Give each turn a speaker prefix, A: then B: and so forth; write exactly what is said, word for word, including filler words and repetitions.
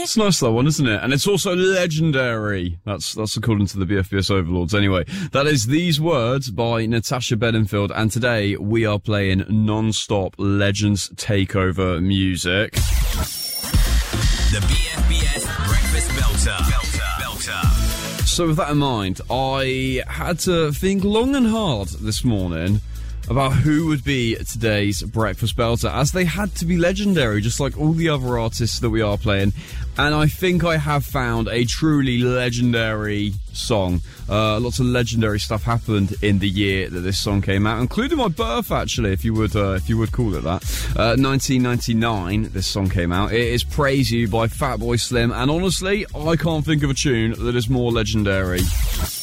A: It's nice, that one, isn't it? And it's also legendary. That's that's according to the B F B S overlords. Anyway, that is These Words by Natasha Bedingfield, and today we are playing non-stop Legends Takeover music.
B: The B F B S Breakfast Belter. Belter. Belter.
A: So with that in mind, I had to think long and hard this morning about who would be today's Breakfast Belter, as they had to be legendary, just like all the other artists that we are playing. And I think I have found a truly legendary song. Uh, lots of legendary stuff happened in the year that this song came out, including my birth, actually, if you would, uh, if you would call it that. Uh, nineteen ninety-nine, this song came out. It is Praise You by Fatboy Slim, and honestly, I can't think of a tune that is more legendary.